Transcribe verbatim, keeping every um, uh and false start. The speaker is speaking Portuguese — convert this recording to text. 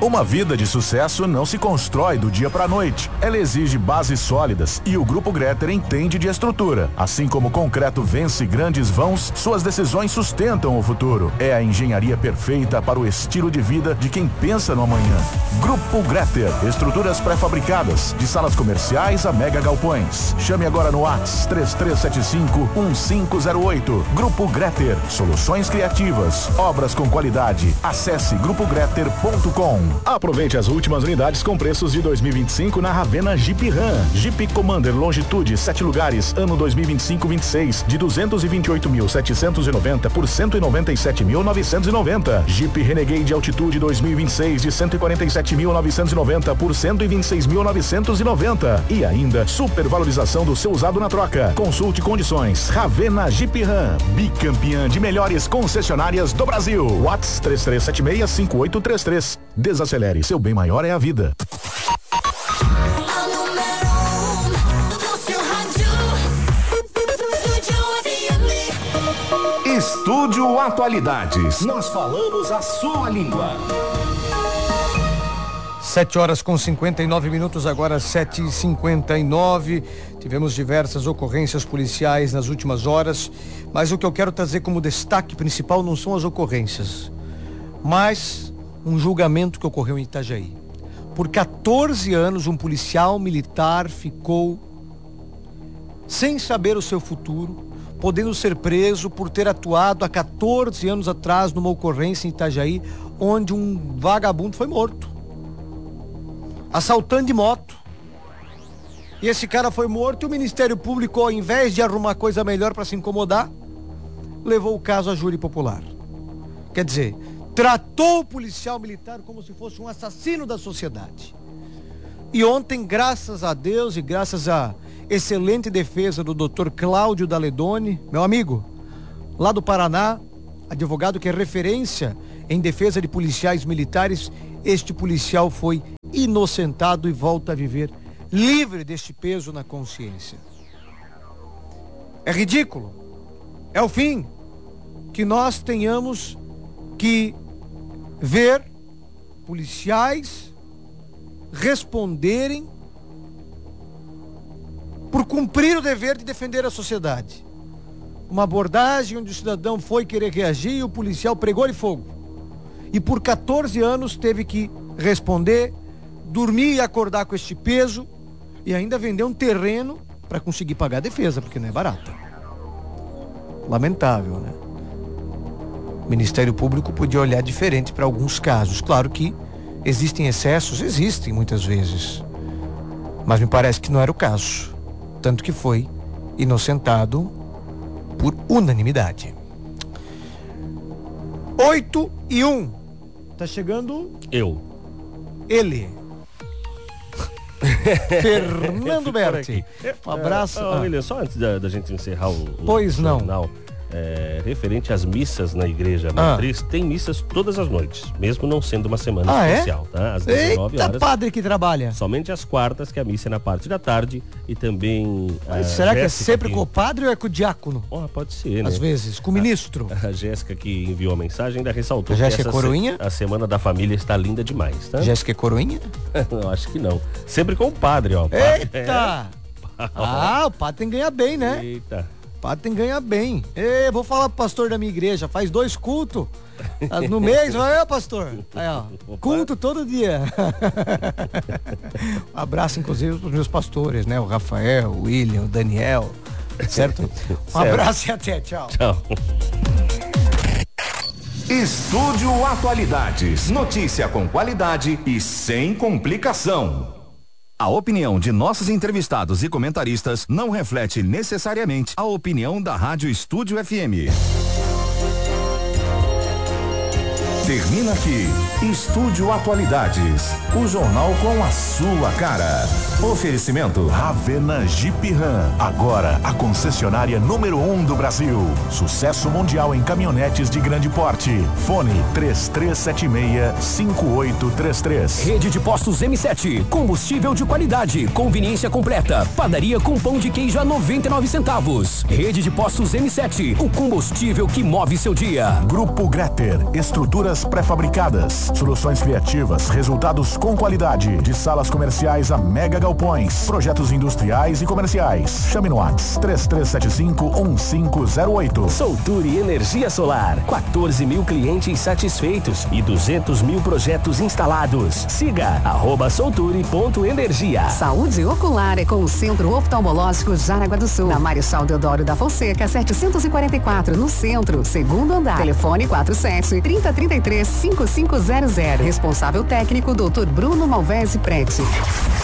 Uma vida de sucesso não se constrói do dia para a noite. Ela exige bases sólidas e o Grupo Gretter entende de estrutura. Assim como o concreto vence grandes vãos, suas decisões sustentam o futuro. É a engenharia perfeita para o estilo de vida de quem pensa no amanhã. Grupo Gretter, estruturas pré-fabricadas, de salas comerciais a mega galpões. Chame agora no WhatsApp três três sete cinco, um cinco zero oito. Grupo Gretter, soluções criativas, obras com qualidade. Acesse grupo gretter ponto com. Aproveite as últimas unidades com preços de dois mil e vinte e cinco na Ravena Jeep Ram. Jeep Commander Longitude sete lugares, ano dois mil e vinte e cinco vinte e seis, de duzentos e vinte e oito mil setecentos e noventa por cento e noventa e sete mil novecentos e noventa. Jeep Renegade Altitude dois mil e vinte e seis, de cento e quarenta e sete mil novecentos e noventa por cento e vinte e seis mil novecentos e noventa. E ainda supervalorização do seu usado na troca. Consulte condições. Ravena Jeep Ram, bicampeã de melhores concessionárias do Brasil. WhatsApp três três sete seis, cinco oito três três. Desacelere, seu bem maior é a vida. Estúdio Atualidades. Nós falamos a sua língua. Sete horas com cinquenta e nove minutos, agora sete e cinquenta e nove. Tivemos diversas ocorrências policiais nas últimas horas, mas o que eu quero trazer como destaque principal não são as ocorrências, mas um julgamento que ocorreu em Itajaí. Por quatorze anos, um policial militar ficou sem saber o seu futuro, podendo ser preso por ter atuado há quatorze anos atrás numa ocorrência em Itajaí, onde um vagabundo foi morto, assaltando de moto. E esse cara foi morto e o Ministério Público, ao invés de arrumar coisa melhor para se incomodar, levou o caso a júri popular. Quer dizer, tratou o policial militar como se fosse um assassino da sociedade. E ontem, graças a Deus e graças à excelente defesa do doutor Cláudio Daledoni, meu amigo, lá do Paraná, advogado que é referência em defesa de policiais militares, este policial foi inocentado e volta a viver livre deste peso na consciência. É ridículo, é o fim, que nós tenhamos que ver policiais responderem por cumprir o dever de defender a sociedade. Uma abordagem onde o cidadão foi querer reagir e o policial pregou-lhe fogo. E por quatorze anos teve que responder, dormir e acordar com este peso e ainda vender um terreno para conseguir pagar a defesa, porque não é barata. Lamentável, né? O Ministério Público podia olhar diferente para alguns casos. Claro que existem excessos, existem muitas vezes, mas me parece que não era o caso, tanto que foi inocentado por unanimidade. Oito e um. Tá chegando eu. Ele. Fernando Berti. Um abraço. É, oh, William, só antes da, da gente encerrar o, pois o não. jornal, é, referente às missas na igreja matriz, ah. tem missas todas as noites, mesmo não sendo uma semana ah, especial, é? tá? Às dezenove Eita, horas. padre que trabalha. Somente às quartas, que a missa é na parte da tarde, e também. Mas será Jéssica, que é sempre que... com o padre ou é com o diácono? Oh, pode ser, né? Às vezes, com o ministro. A, a Jéssica, que enviou a mensagem, ainda ressaltou a Jéssica que essa é coroinha? Se, a semana da família está linda demais, tá? Jéssica é coroinha? Não, acho que não. Sempre com o padre, ó. Eita! É... Ah, o padre tem que ganhar bem, né? Eita. O padre tem que ganhar bem. Ei, vou falar pro pastor da minha igreja, faz dois cultos no mês, vai, é, pastor? Aí, ó, culto todo dia. Um abraço, inclusive, pros meus pastores, né? O Rafael, o William, o Daniel, certo? Um abraço e até, tchau. Tchau. Estúdio Atualidades, notícia com qualidade e sem complicação. A opinião de nossos entrevistados e comentaristas não reflete necessariamente a opinião da Rádio Estúdio F M. Termina aqui, Estúdio Atualidades, o jornal com a sua cara. Oferecimento Ravena Jeep Ram, agora a concessionária número um do Brasil. Sucesso mundial em caminhonetes de grande porte. Fone três três sete seis, cinco oito três três. Rede de postos M sete, combustível de qualidade, conveniência completa, padaria com pão de queijo a noventa e nove centavos. Rede de postos M sete, o combustível que move seu dia. Grupo Gretter, estruturas máquinas pré-fabricadas, soluções criativas, resultados com qualidade, de salas comerciais a mega galpões, projetos industriais e comerciais. Chame no WhatsApp três três sete cinco um cinco zero oito. Solture Energia Solar, quatorze mil clientes satisfeitos e duzentos mil projetos instalados. Siga arroba solture.energia. Saúde ocular é com o Centro Oftalmológico Jaraguá do Sul, na Marechal Deodoro da Fonseca, setecentos e quarenta e quatro, no centro, segundo andar. Telefone quatro sete, trinta, trinta e três, cinquenta e cinco zero zero. Responsável técnico doutor Bruno Malvese Prete.